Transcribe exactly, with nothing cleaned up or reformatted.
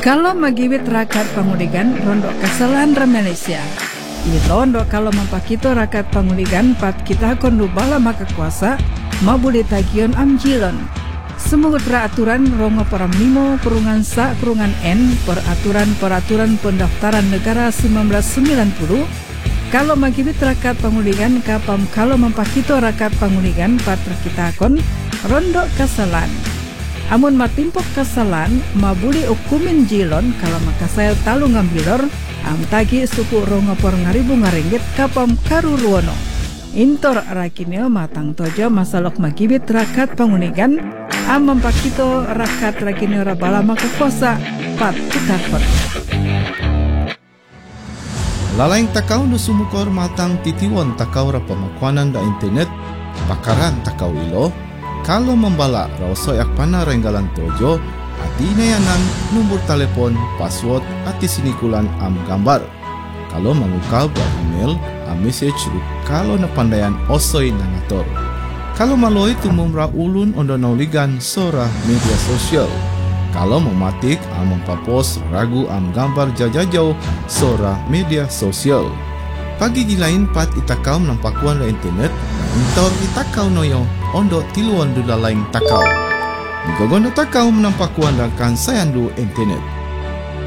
Kalau magibit rakat panguligan rondok kesalahan re Malaysia. Ilo ndo kalau mempakito rakat panguligan pat kita kondu bala maka kuasa mabuli tagion amjilon. Semua peraturan rongo param limo perungan sa perungan N peraturan-peraturan pendaftaran negara sembilan belas sembilan puluh kalau magibit rakat panguligan kapam kalau mempakito rakat panguligan pat kita kon rondok kesalahan. Amun matimpok kesalahan mabuli ukumin jilon kalau makasayal talu ngambilor am tagi suku rongo por ngaribu ngaringgit kapam karuruono. Intor rakineo matang tojo masalok magibit rakat panguligan am mempakito rakat rakineo rabala makakosa pat kutakot. Lalaing takau no sumukor matang titiwon takau ra pemakuanan da internet bakaran takau ilo kalau membala rawasoyak pana renggalan tojo adina yanan nomor telepon password ati sinikulan am gambar kalau mengukal ba email am message kalau napandayan osoy nangator kalau maloi tumumra ulun ondo nauligan sora media sosial kalau mematik am mempapos ragu am gambar jajajau sora media sosial pagi gilain pat itakau nampakuan la internet intor itakau noyo ondo tiluan dula laing takau. Migogono takau menampakuan rakan sayandu internet.